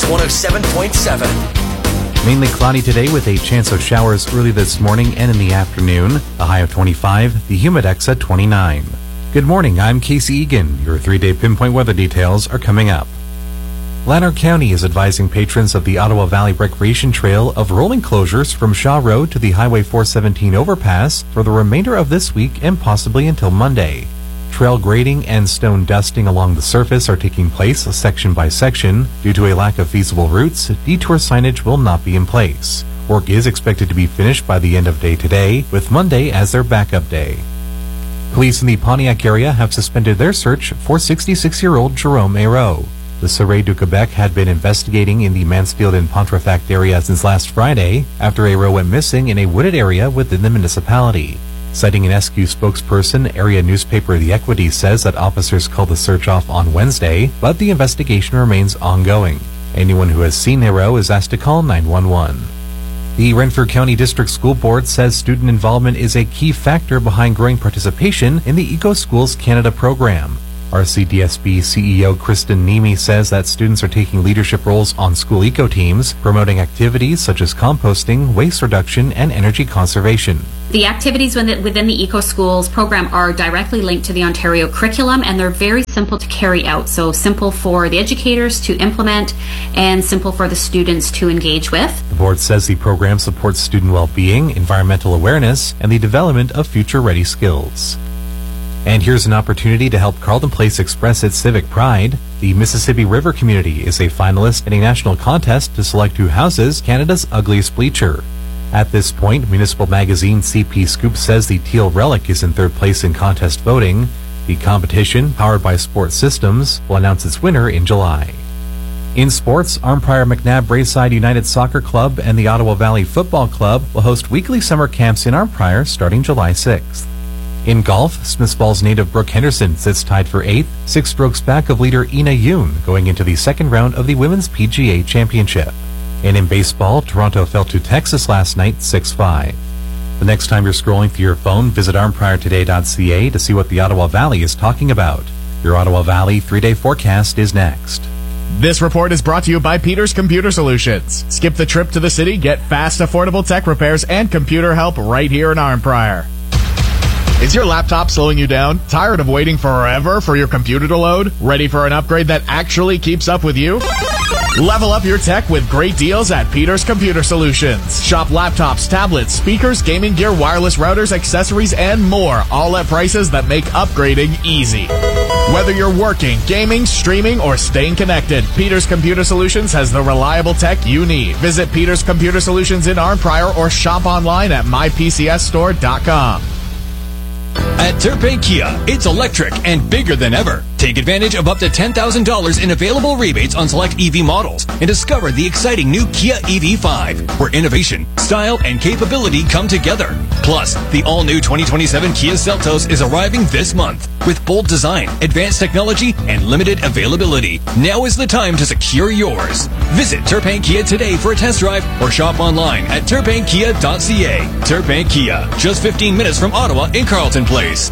107.7. Mainly cloudy today with a chance of showers early this morning and in the afternoon. A high of 25, the Humidex at 29. Good morning, I'm Casey Egan. Your 3-day pinpoint weather details are coming up. Lanark County is advising patrons of the Ottawa Valley Recreation Trail of rolling closures from Shaw Road to the Highway 417 overpass for the remainder of this week and possibly until Monday. Trail grading and stone dusting along the surface are taking place section by section. Due to a lack of feasible routes, detour signage will not be in place. Work is expected to be finished by the end of day today, with Monday as their backup day. Police in the Pontiac area have suspended their search for 66-year-old Jerome Ayrault. The Surrey du Quebec had been investigating in the Mansfield and Pontefract area since last Friday after Ayrault went missing in a wooded area within the municipality. Citing an SQ spokesperson, area newspaper The Equity says that officers called the search off on Wednesday, but the investigation remains ongoing. Anyone who has seen Ayrault is asked to call 911. The Renfrew County District School Board says student involvement is a key factor behind growing participation in the Eco Schools Canada program. RCDSB CEO Kristen Nemi says that students are taking leadership roles on school eco teams, promoting activities such as composting, waste reduction, and energy conservation. The activities within the Eco Schools program are directly linked to the Ontario curriculum, and they're very simple to carry out. So simple for the educators to implement and simple for the students to engage with. The board says the program supports student well-being, environmental awareness, and the development of future-ready skills. And here's an opportunity to help Carleton Place express its civic pride. The Mississippi River community is a finalist in a national contest to select who houses Canada's ugliest bleacher. At this point, Municipal Magazine CP Scoop says the Teal Relic is in third place in contest voting. The competition, powered by Sports Systems, will announce its winner in July. In sports, Arnprior McNabb Braeside United Soccer Club and the Ottawa Valley Football Club will host weekly summer camps in Arnprior starting July 6th. In golf, Smiths Falls native Brooke Henderson sits tied for 8th, 6 strokes back of leader Ina Yoon going into the second round of the Women's PGA Championship. And in baseball, Toronto fell to Texas last night 6-5. The next time you're scrolling through your phone, visit arnpriortoday.ca to see what the Ottawa Valley is talking about. Your Ottawa Valley 3-day forecast is next. This report is brought to you by Peters Computer Solutions. Skip the trip to the city, get fast, affordable tech repairs and computer help right here in Arnprior. Is your laptop slowing you down? Tired of waiting forever for your computer to load? Ready for an upgrade that actually keeps up with you? Level up your tech with great deals at Peters Computer Solutions. Shop laptops, tablets, speakers, gaming gear, wireless routers, accessories, and more, all at prices that make upgrading easy. Whether you're working, gaming, streaming, or staying connected, Peters Computer Solutions has the reliable tech you need. Visit Peters Computer Solutions in Arnprior or shop online at mypcsstore.com. At Turpin Kia, it's electric and bigger than ever. Take advantage of up to $10,000 in available rebates on select EV models and discover the exciting new Kia EV5, where innovation, style, and capability come together. Plus, the all-new 2027 Kia Seltos is arriving this month with bold design, advanced technology, and limited availability. Now is the time to secure yours. Visit Turpin Kia today for a test drive or shop online at turpinkia.ca. Turpin Kia, just 15 minutes from Ottawa in Carleton Place.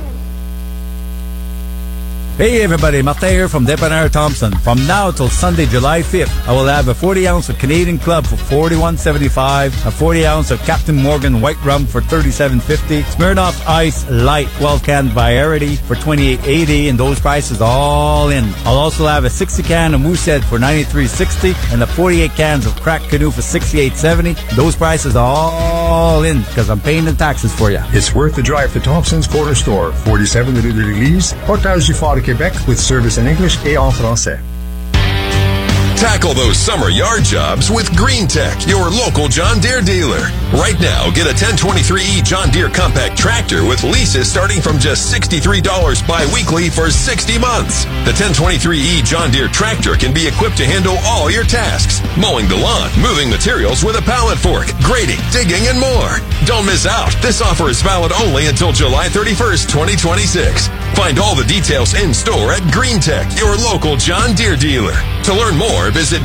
Hey everybody, Martin here from Dépanneur Thompson. From now till Sunday, July 5th, I will have a 40-ounce of Canadian Club for $41.75, a 40-ounce of Captain Morgan White Rum for $37.50, Smirnoff Ice Light 12-can Variety for $28.80, and those prices all in. I'll also have a 60-can of Moosehead for $93.60 and the 48 cans of Crack Canoe for $68.70. Those prices all in because I'm paying the taxes for you. It's worth the drive to Thompson's Corner Store, 47 Rue de l'Église, Portage du Fort Québec, with service in English et en français. Tackle those summer yard jobs with Green Tech, your local John Deere dealer. Right now, get a 1023E John Deere compact tractor with leases starting from just $63 bi-weekly for 60 months. The 1023E John Deere tractor can be equipped to handle all your tasks: mowing the lawn, moving materials with a pallet fork, grading, digging, and more. Don't miss out. This offer is valid only until July 31st, 2026. Find all the details in store at Green Tech, your local John Deere dealer. To learn more, visit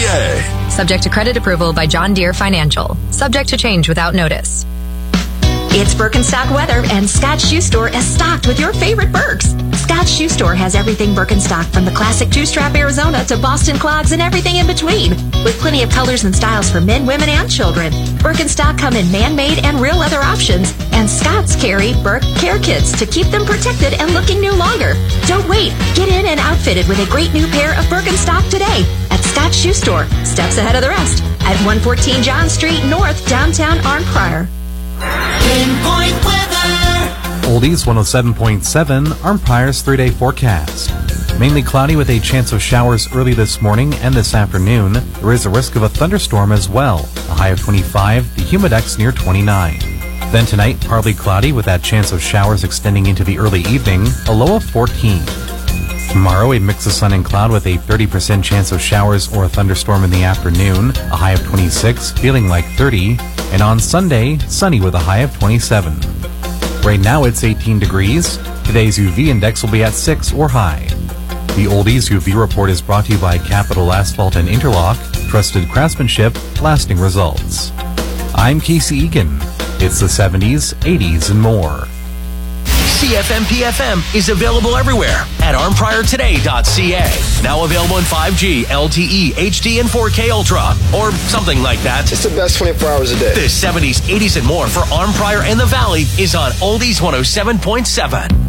greentech.ca. Subject to credit approval by John Deere Financial. Subject to change without notice. It's Birkenstock weather, and Scott's Shoe Store is stocked with your favorite Birks. Scott's Shoe Store has everything Birkenstock, from the classic two-strap Arizona to Boston clogs and everything in between, with plenty of colors and styles for men, women, and children. Birkenstock come in man-made and real leather options, and Scott's carry Birk care kits to keep them protected and looking new longer. Don't wait. Get in and outfitted with a great new pair of Birkenstock today at Scott's Shoe Store, steps ahead of the rest, at 114 John Street North, downtown Arnprior. Pinpoint weather. Oldies 107.7, Arnprior's 3-day forecast. Mainly cloudy with a chance of showers early this morning and this afternoon. There is a risk of a thunderstorm as well. A high of 25, the humidex near 29. Then tonight, partly cloudy with that chance of showers extending into the early evening, a low of 14. Tomorrow, a mix of sun and cloud with a 30% chance of showers or a thunderstorm in the afternoon, a high of 26, feeling like 30. And on Sunday, sunny with a high of 27. Right now, it's 18 degrees. Today's UV index will be at 6 or high. The Oldies UV report is brought to you by Capital Asphalt and Interlock. Trusted craftsmanship, lasting results. I'm Casey Egan. It's the 70s, 80s, and more. CFMPFM is available everywhere at arnpriortoday.ca. Now available in 5G, LTE, HD, and 4K Ultra, or something like that. It's the best 24 hours a day. The 70s, 80s, and more for Arnprior and the Valley is on Oldies 107.7.